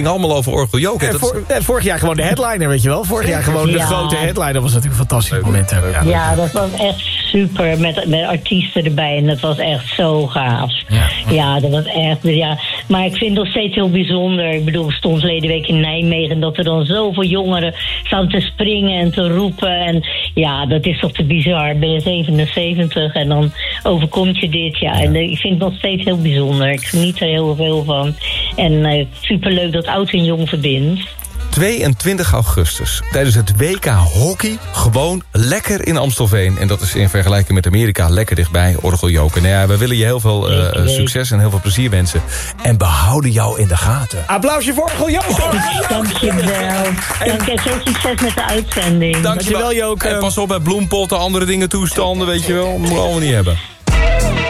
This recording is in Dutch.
allemaal over Orgel Joke. Vorig jaar gewoon de headliner, weet je wel. Vorig jaar gewoon de grote headliner. Was natuurlijk een fantastisch moment. Ja, dat was echt super. Met artiesten erbij. En dat was echt zo gaaf. Ja, dat was echt... Ja. Maar ik vind het nog steeds heel bijzonder. Ik bedoel, ik stond verleden week in Nijmegen... dat er dan zoveel jongeren staan te springen en te roepen. En ja, dat is toch te bizar. Ben je 77 en dan overkomt je dit. Ja. En ik vind het nog steeds heel bijzonder. Ik geniet er heel veel van. En superleuk dat oud en jong verbindt. 22 augustus, tijdens het WK Hockey, gewoon lekker in Amstelveen. En dat is in vergelijking met Amerika lekker dichtbij, Orgel Joke. Nou ja, we willen je heel veel succes en heel veel plezier wensen. En behouden jou in de gaten. Applausje voor Orgel Joke! Dankjewel. Veel succes met de uitzending. Dankjewel, Joke. En pas op bij bloempotten, andere dingen toestanden, weet je wel. Dat moeten we allemaal niet hebben.